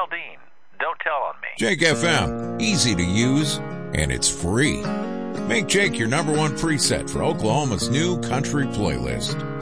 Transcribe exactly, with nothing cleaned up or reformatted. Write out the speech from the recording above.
Dean. Don't tell on me. Jake F M, easy to use, and it's free. Make Jake your number one preset for Oklahoma's new country playlist.